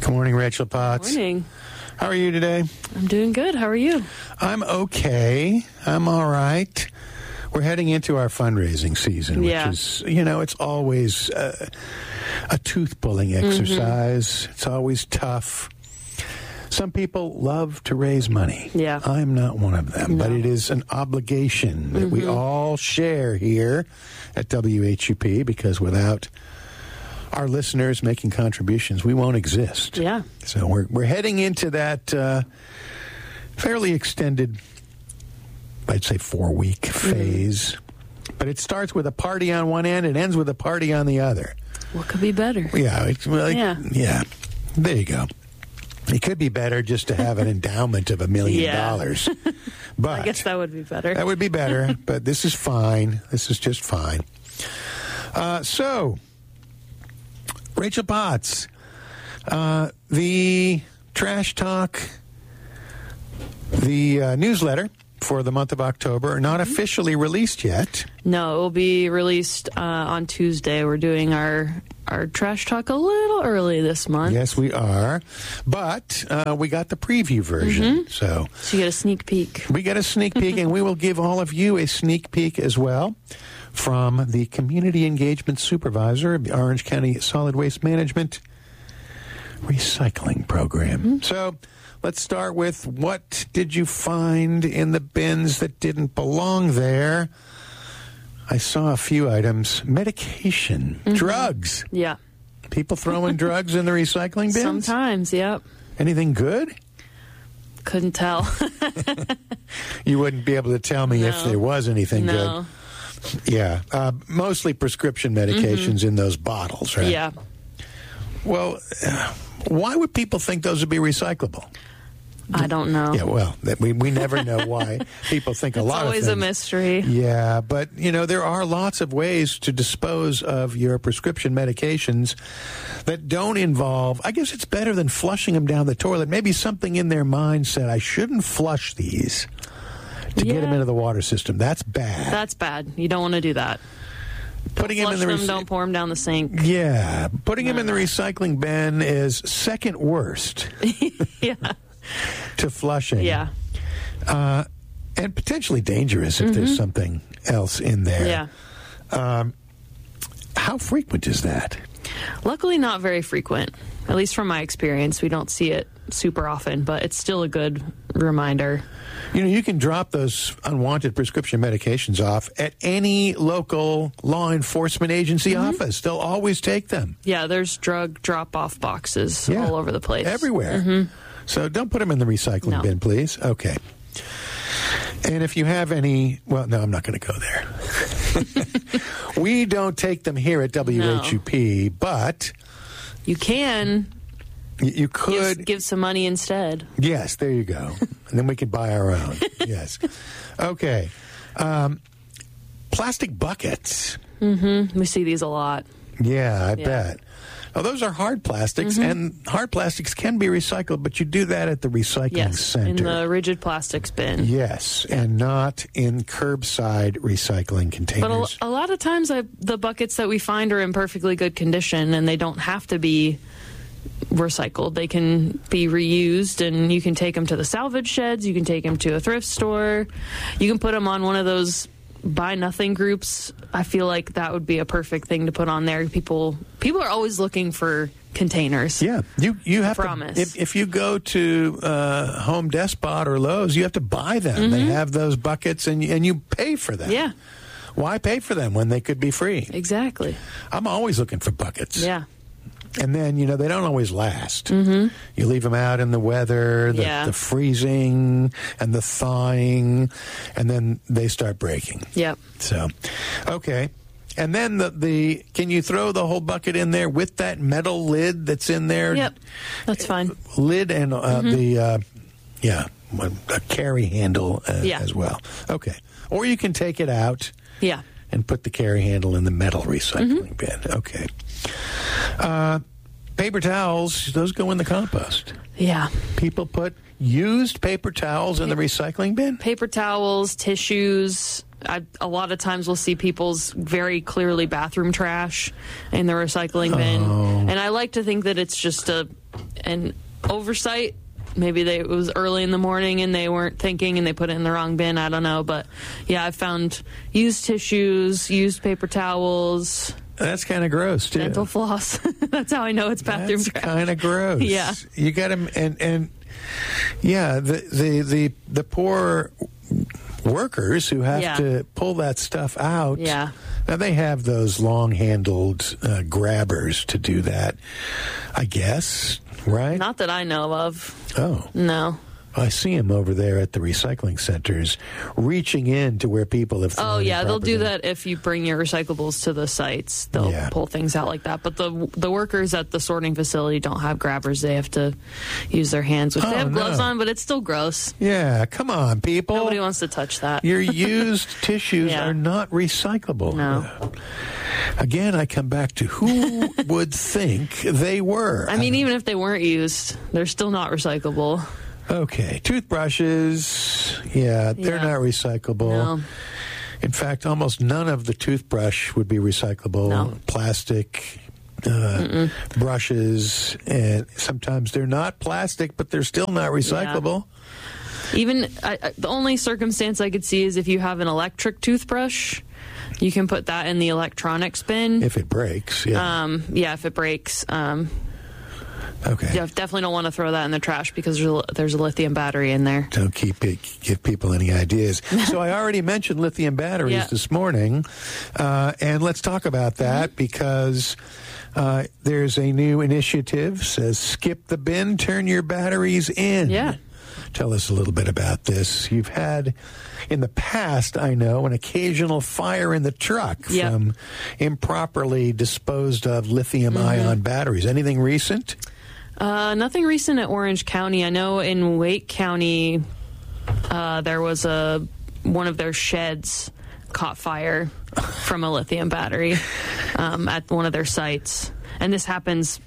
Good morning, Rachel Potts. Good morning. How are you today? I'm doing good. How are you? I'm okay. I'm all right. We're heading into our fundraising season, which is, it's always a tooth-pulling exercise. It's always tough. Some people love to raise money. Yeah. I'm not one of them, but it is an obligation that we all share here at WHUP, because without our listeners making contributions, we won't exist. Yeah. So we're heading into that fairly extended, I'd say 4-week phase. But it starts with a party on one end, it ends with a party on the other. What could be better? Yeah. Yeah. There you go. It could be better just to have an endowment of $1 million. But I guess that would be better. That would be better, but this is fine. This is just fine. So, Rachel Potts, the Trash Talk, the newsletter for the month of October are not officially released yet. No, it will be released on Tuesday. We're doing our Trash Talk a little early this month. Yes, we are. But we got the preview version. So you get a sneak peek. We get a sneak peek, and we will give all of you a sneak peek as well from the Community Engagement Supervisor of the Orange County Solid Waste Management Recycling Program. So let's start with, what did you find in the bins that didn't belong there? I saw a few items. Medication, drugs. Yeah. People throwing drugs in the recycling bins? Sometimes, yep. Anything good? Couldn't tell. You wouldn't be able to tell me if there was anything good. Yeah. Mostly prescription medications in those bottles, right? Yeah. Well, why would people think those would be recyclable? I don't know. Yeah, well, we never know why people think a lot of things. It's always a mystery. Yeah, but, there are lots of ways to dispose of your prescription medications that don't involve, I guess it's better than flushing them down the toilet. Maybe something in their mind said, I shouldn't flush these to get them into the water system. That's bad. That's bad. You don't want to do that. Putting Flush them, don't pour them down the sink. Yeah, putting them in the recycling bin is second worst. Yeah. To flushing. Yeah. And potentially dangerous if there's something else in there. Yeah. How frequent is that? Luckily, not very frequent. At least from my experience, we don't see it super often, but it's still a good reminder. You can drop those unwanted prescription medications off at any local law enforcement agency office. They'll always take them. Yeah, there's drug drop-off boxes all over the place. Everywhere. So don't put them in the recycling bin, please. Okay. And if you have any, well, no, I'm not going to go there. We don't take them here at WHUP, but you can. You could give some money instead. Yes, there you go. And then we can buy our own. Yes. Okay. Plastic buckets. We see these a lot. Yeah, I bet. Well, those are hard plastics, and hard plastics can be recycled, but you do that at the recycling center. In the rigid plastics bin. Yes, and not in curbside recycling containers. But a lot of times the buckets that we find are in perfectly good condition, and they don't have to be recycled. They can be reused, and you can take them to the salvage sheds, you can take them to a thrift store, you can put them on one of those buy nothing groups. I feel like that would be a perfect thing to put on there. People are always looking for containers. Yeah, you have Promise. to. If you go to Home Depot or Lowe's, you have to buy them. They have those buckets, and you pay for them. Yeah. Why pay for them when they could be free? Exactly. I'm always looking for buckets. Yeah. And then, they don't always last. You leave them out in the weather, the freezing and the thawing, and then they start breaking. Yep. So, okay. And then can you throw the whole bucket in there with that metal lid that's in there? Yep. That's fine. Lid and a carry handle as well. Okay. Or you can take it out. Yeah. And put the carry handle in the metal recycling bin. Okay. Paper towels, those go in the compost. Yeah. People put used paper towels in the recycling bin? Paper towels, tissues. A lot of times we'll see people's very clearly bathroom trash in the recycling bin. And I like to think that it's just an oversight. Maybe it was early in the morning and they weren't thinking and they put it in the wrong bin. I don't know. But, yeah, I found used tissues, used paper towels. That's kind of gross, too. Dental floss. That's how I know it's bathroom trash. That's kind of gross. Yeah. You got to, and yeah, the poor workers who have to pull that stuff out. Yeah. Now, they have those long-handled grabbers to do that, I guess, right? Not that I know of. Oh. No. I see them over there at the recycling centers reaching in to where people have thrown Oh, yeah, they'll do improperly. that if you bring your recyclables to the sites. They'll pull things out like that. But the workers at the sorting facility don't have grabbers. They have to use their hands, which they have gloves on, but it's still gross. Yeah, come on, people. Nobody wants to touch that. Your used tissues are not recyclable. No. Again, I come back to who would think they were. I mean, even if they weren't used, they're still not recyclable. Okay, toothbrushes, they're not recyclable. No. In fact, almost none of the toothbrush would be recyclable. No. Plastic brushes, and sometimes they're not plastic, but they're still not recyclable. Yeah. Even the only circumstance I could see is if you have an electric toothbrush, you can put that in the electronics bin. If it breaks, if it breaks. Okay. Yeah, definitely don't want to throw that in the trash because there's a lithium battery in there. Don't give people any ideas. So I already mentioned lithium batteries this morning, and let's talk about that because there's a new initiative, says skip the bin, turn your batteries in. Yeah. Tell us a little bit about this. You've had, in the past, I know, an occasional fire in the truck from improperly disposed of lithium-ion batteries. Anything recent? Nothing recent at Orange County. I know in Wake County, there was one of their sheds caught fire from a lithium battery at one of their sites. And this happens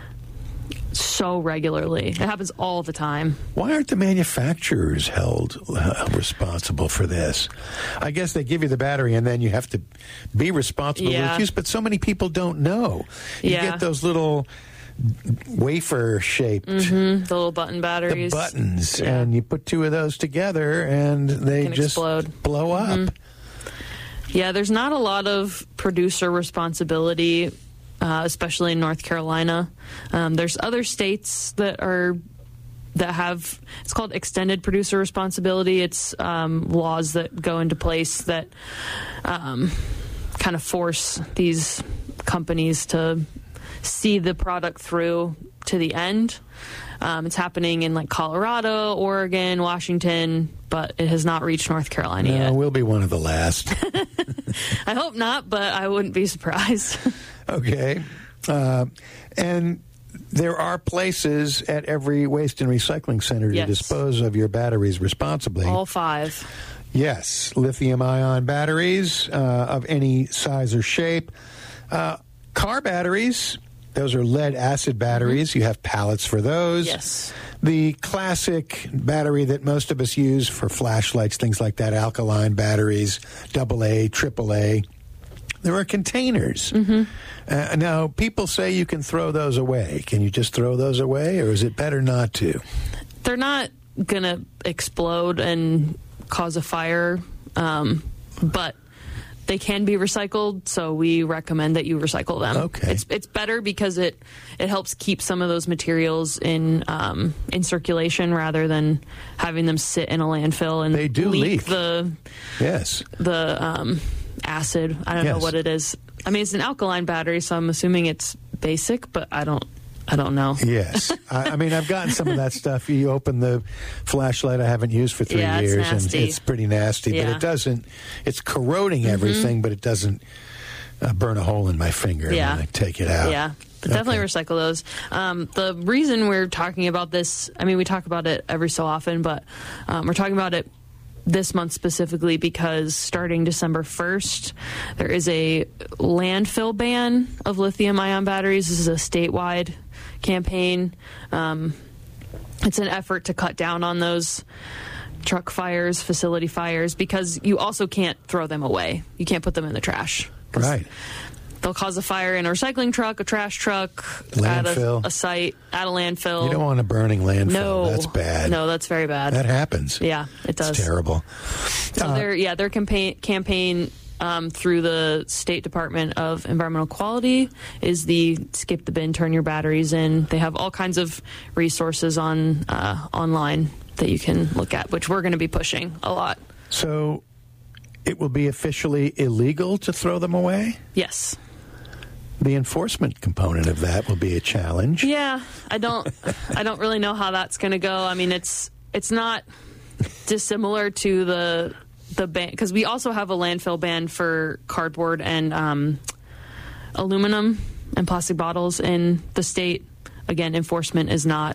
so regularly. It happens all the time. Why aren't the manufacturers held responsible for this? I guess they give you the battery and then you have to be responsible with use, but so many people don't know. You get those little wafer-shaped the little button batteries. The buttons, and you put two of those together and they just explode. Blow up. Yeah, there's not a lot of producer responsibility, especially in North Carolina. There's other states that have, it's called extended producer responsibility. It's laws that go into place that kind of force these companies to see the product through to the end. It's happening in like Colorado, Oregon, Washington, but it has not reached North Carolina yet. We'll be one of the last. I hope not, but I wouldn't be surprised. Okay. And there are places at every waste and recycling center to dispose of your batteries responsibly. All 5. Yes. Lithium-ion batteries of any size or shape. Car batteries, those are lead-acid batteries. You have pallets for those. Yes. The classic battery that most of us use for flashlights, things like that, alkaline batteries, AA, AAA. There are containers. Now, people say you can throw those away. Can you just throw those away, or is it better not to? They're not going to explode and cause a fire, but they can be recycled, so we recommend that you recycle them. Okay. It's better because it helps keep some of those materials in circulation rather than having them sit in a landfill and they do leak. the acid. I don't know what it is. I mean, it's an alkaline battery, so I'm assuming it's basic, but I don't know. Yes. I mean, I've gotten some of that stuff. You open the flashlight I haven't used for 3 years, and it's pretty nasty. But it doesn't, it's corroding everything, but it doesn't burn a hole in my finger when I take it out. Yeah. But definitely recycle those. The reason we're talking about this, I mean, we talk about it every so often, but we're talking about it this month specifically because starting December 1st, there is a landfill ban of lithium-ion batteries. This is a statewide campaign. It's an effort to cut down on those truck fires, facility fires, because you also can't throw them away. You can't put them in the trash. Right. they'll cause a fire in a recycling truck, a trash truck, Landfill. at a site, at a landfill. You don't want a burning landfill. No. That's bad. No, that's very bad. That happens. Yeah, it does. It's terrible. So their campaign through the State Department of Environmental Quality is the Skip the Bin, Turn Your Batteries In. They have all kinds of resources online that you can look at, which we're going to be pushing a lot. So it will be officially illegal to throw them away? Yes. The enforcement component of that will be a challenge. Yeah, I don't really know how that's going to go. I mean, it's not dissimilar to the ban, because we also have a landfill ban for cardboard and aluminum and plastic bottles in the state. Again, enforcement is not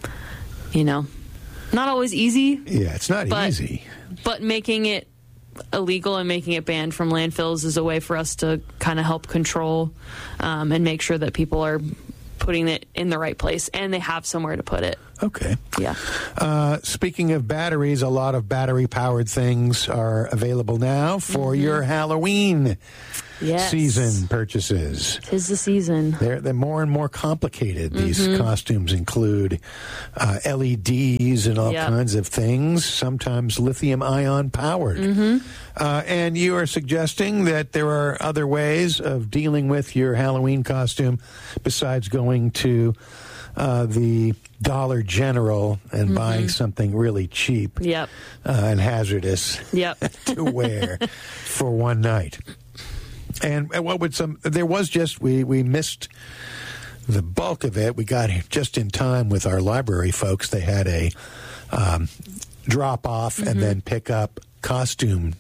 always easy. Yeah, it's not easy. But making it illegal and making it banned from landfills is a way for us to kind of help control and make sure that people are putting it in the right place and they have somewhere to put it. Okay. Yeah. Speaking of batteries, a lot of battery-powered things are available now for your Halloween season purchases. 'Tis the season. They're more and more complicated. These costumes include LEDs and all kinds of things, sometimes lithium-ion powered. And you are suggesting that there are other ways of dealing with your Halloween costume besides going to the Dollar General and buying something really cheap and hazardous to wear for one night. And what would there was just, we missed the bulk of it. We got here just in time with our library folks. They had a drop off and then pick up costume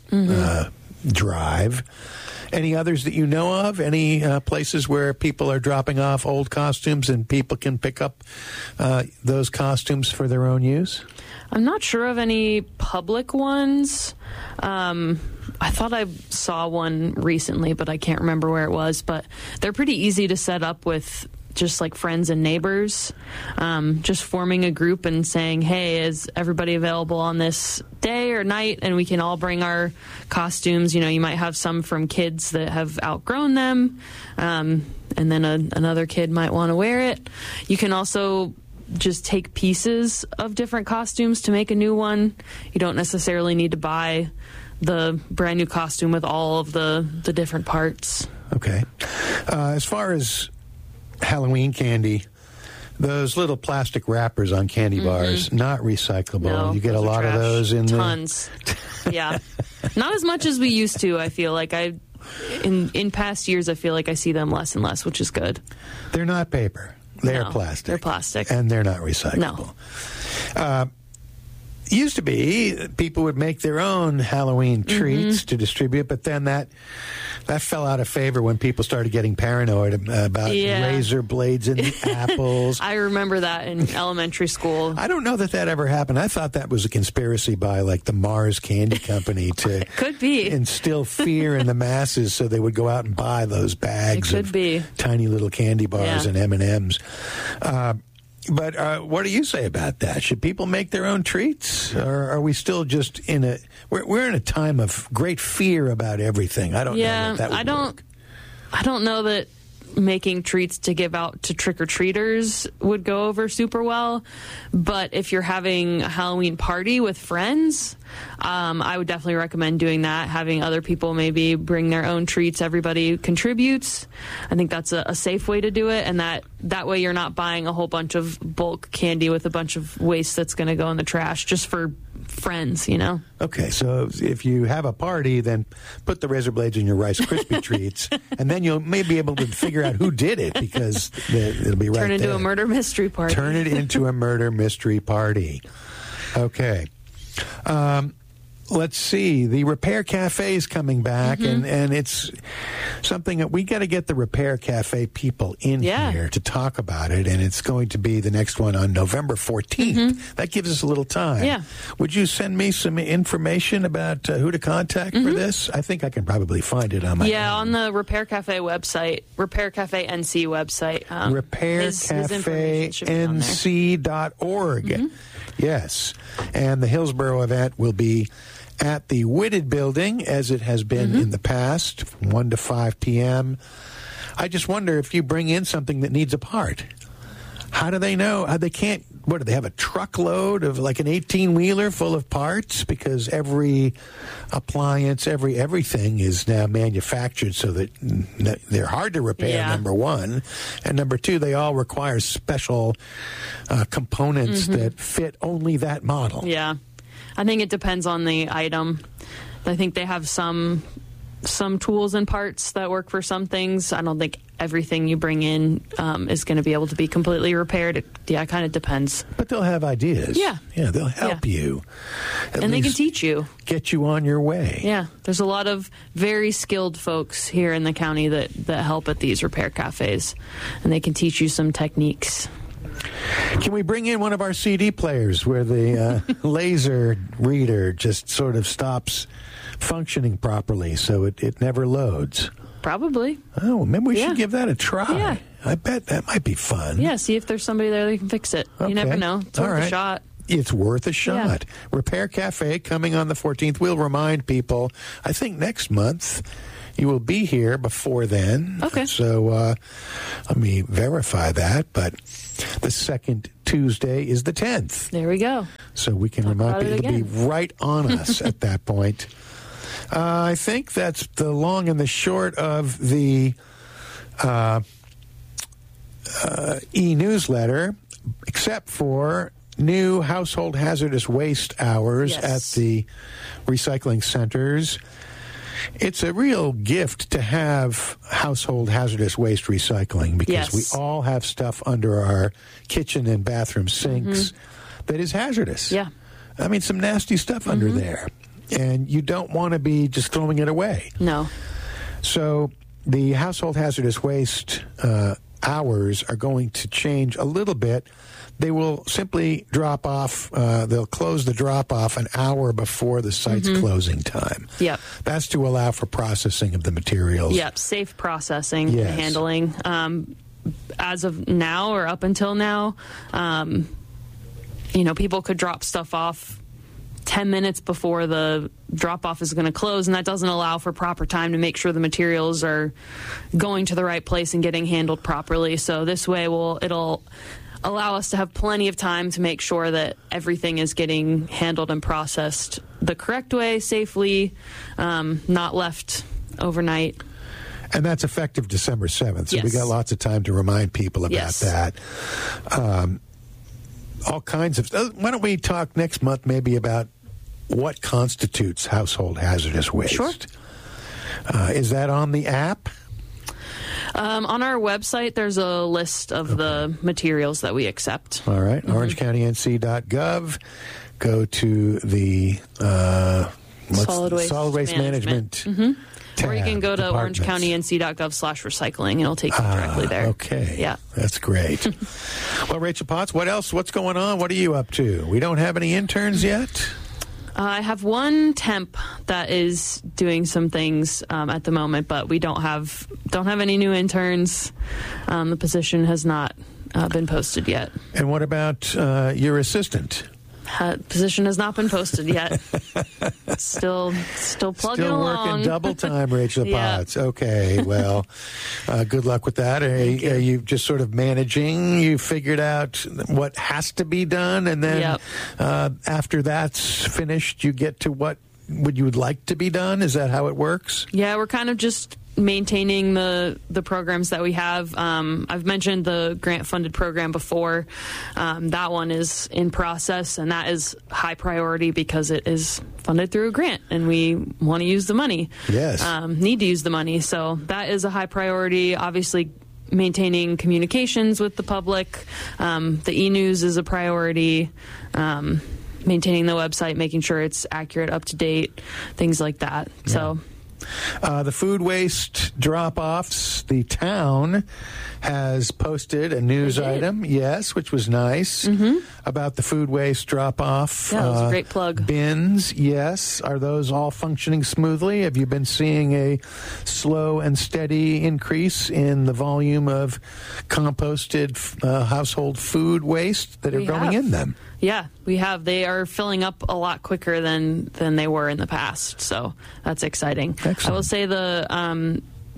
drive. Any others that you know of? Any places where people are dropping off old costumes and people can pick up those costumes for their own use? I'm not sure of any public ones. I thought I saw one recently, but I can't remember where it was. But they're pretty easy to set up with just like friends and neighbors, just forming a group and saying, hey, is everybody available on this day or night? And we can all bring our costumes. You know, you might have some from kids that have outgrown them, and then another kid might want to wear it. You can also just take pieces of different costumes to make a new one. You don't necessarily need to buy the brand new costume with all of the different parts. Okay. As far as Halloween candy, those little plastic wrappers on candy bars, not recyclable. No, you get a lot of those in tons. Yeah. Not as much as we used to, I feel like. In past years, I feel like I see them less and less, which is good. They're not paper. They're plastic. They're plastic. And they're not recyclable. No. Used to be people would make their own Halloween treats to distribute, but then that fell out of favor when people started getting paranoid about razor blades in the apples. I remember that in elementary school. I don't know that ever happened. I thought that was a conspiracy by like the Mars Candy Company to could be instill fear in the masses, so they would go out and buy those bags of tiny little candy bars and M&Ms. But what do you say about that? Should people make their own treats, or are we still just we're in a time of great fear about everything? I don't know that would work. I don't know that making treats to give out to trick-or-treaters would go over super well. But if you're having a Halloween party with friends, I would definitely recommend doing that, having other people maybe bring their own treats. Everybody contributes. I think that's a safe way to do it, and that way you're not buying a whole bunch of bulk candy with a bunch of waste that's going to go in the trash just for friends, you know? Okay, so if you have a party, then put the razor blades in your Rice Krispie treats, and then you'll maybe be able to figure out who did it, because it'll be right there. Turn it into a murder mystery party. Turn it into a murder mystery party. Okay. Let's see. The Repair Cafe is coming back, and it's something that we got to get the Repair Cafe people in here to talk about it, and it's going to be the next one on November 14th. That gives us a little time. Yeah. Would you send me some information about who to contact for this? I think I can probably find it on my own. On the Repair Cafe website, Repair Cafe NC website. RepairCafeNC.org. Yes. And the Hillsborough event will be at the Whitted Building, as it has been in the past, from 1 to 5 p.m. I just wonder if you bring in something that needs a part. How do they know? They can't. What do they have? A truckload of like an 18-wheeler full of parts, because every appliance, everything is now manufactured so that they're hard to repair. Yeah. Number one, and number two, they all require special components that fit only that model. Yeah. I think it depends on the item. I think they have some tools and parts that work for some things. I don't think everything you bring in is going to be able to be completely repaired. It kind of depends. But they'll have ideas. Yeah. Yeah, they'll help you. And they can teach you. Get you on your way. Yeah. There's a lot of very skilled folks here in the county that help at these repair cafes. And they can teach you some techniques. Can we bring in one of our CD players where the laser reader just sort of stops functioning properly so it never loads? Probably. Oh, maybe we should give that a try. Yeah. I bet that might be fun. Yeah, see if there's somebody there that can fix it. Okay. You never know. It's worth a shot. It's worth a shot. Yeah. Repair Cafe coming on the 14th. We'll remind people, I think next month. You will be here before then. Okay. So let me verify that. But the second Tuesday is the 10th. There we go. So we can remind people. It'll be right on us at that point. I think that's the long and the short of the e-newsletter, except for new household hazardous waste hours at the recycling centers. It's a real gift to have household hazardous waste recycling, because we all have stuff under our kitchen and bathroom sinks that is hazardous. Yeah. I mean, some nasty stuff under there. And you don't want to be just throwing it away. No. So the household hazardous waste hours are going to change a little bit. They will simply drop off, they'll close the drop-off an hour before the site's closing time. Yep. That's to allow for processing of the materials. Yep, safe processing and handling. As of now, or up until now, people could drop stuff off 10 minutes before the drop-off is going to close, and that doesn't allow for proper time to make sure the materials are going to the right place and getting handled properly. So this way it'll allow us to have plenty of time to make sure that everything is getting handled and processed the correct way, safely, not left overnight. And that's effective December 7th, so we got lots of time to remind people about that. All kinds of... Why don't we talk next month maybe about what constitutes household hazardous waste? Sure. Is that on the app? On our website, there's a list of the materials that we accept. All right. OrangeCountyNC.gov. Go to the Solid Waste Management. Or you can go to orangecountyNC.gov/recycling, and it'll take you directly there. Okay. Yeah. That's great. Well, Rachel Potts, what else? What's going on? What are you up to? We don't have any interns yet? I have one temp that is doing some things at the moment, but we don't have any new interns. The position has not been posted yet. And what about your assistant? Position has not been posted yet. Still plugging along. Still working double time, Rachel Potts. Okay, well, good luck with that. Are you just sort of managing? You figured out what has to be done, and then after that's finished, you get to what you would like to be done? Is that how it works? Yeah, we're kind of just maintaining the programs that we have. I've mentioned the grant-funded program before. That one is in process, and that is high priority because it is funded through a grant, and we want to use the money. Yes. Need to use the money. So that is a high priority. Obviously, maintaining communications with the public. The e-news is a priority. Maintaining the website, making sure it's accurate, up to date, things like that. Yeah. So. The food waste drop-offs, the town has posted a news item, which was nice, about the food waste drop-off. Yeah, that was a great plug. Bins, yes. Are those all functioning smoothly? Have you been seeing a slow and steady increase in the volume of composted household food waste that are going in them? Yeah, we have. They are filling up a lot quicker than they were in the past, so that's exciting. Excellent. I will say the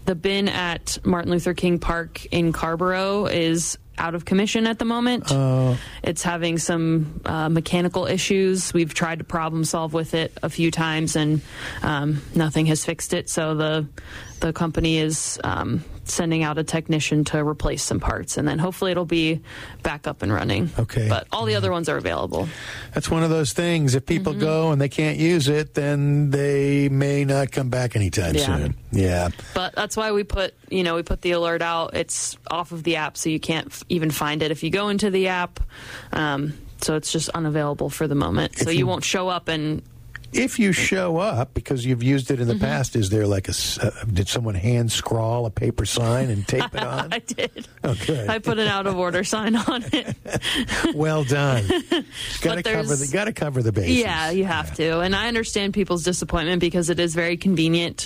the bin at Martin Luther King Park in Carrboro is out of commission at the moment. It's having some mechanical issues. We've tried to problem solve with it a few times, and nothing has fixed it. So the company is sending out a technician to replace some parts, and then hopefully it'll be back up and running. Okay. But all the other ones are available. That's one of those things. If people go and they can't use it, then they may not come back anytime soon. Yeah. But that's why we put the alert out. It's off of the app, so you can't even find it if you go into the app. So it's just unavailable for the moment. So you won't show up and... If you show up, because you've used it in the past, is there like did someone hand scrawl a paper sign and tape it on? I did. Okay. I put an out of order sign on it. Well done. Got to cover the bases. Yeah, you have to. And I understand people's disappointment because it is very convenient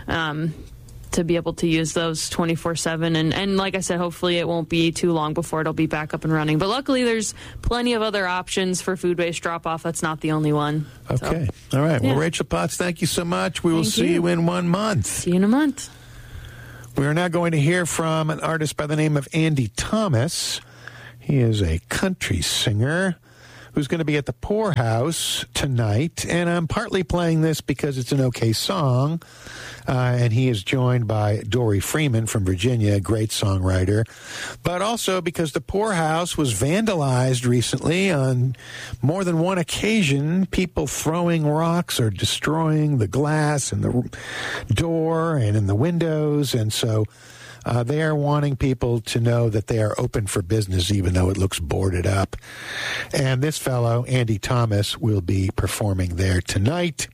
to be able to use those 24/7. And like I said, hopefully it won't be too long before it'll be back up and running. But luckily there's plenty of other options for food-based drop-off. That's not the only one. Okay. All right. Well, Rachel Potts, thank you so much. We will see you in 1 month. See you in a month. We are now going to hear from an artist by the name of Andy Thomas. He is a country singer who's going to be at the Poorhouse tonight. And I'm partly playing this because it's an okay song. And he is joined by Dory Freeman from Virginia, a great songwriter. But also because the Poorhouse was vandalized recently on more than one occasion. People throwing rocks or destroying the glass in the door and in the windows. And so they are wanting people to know that they are open for business, even though it looks boarded up. And this fellow, Andy Thomas, will be performing there tonight.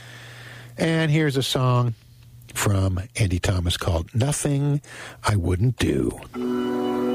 And here's a song from Andy Thomas called Nothing I Wouldn't Do.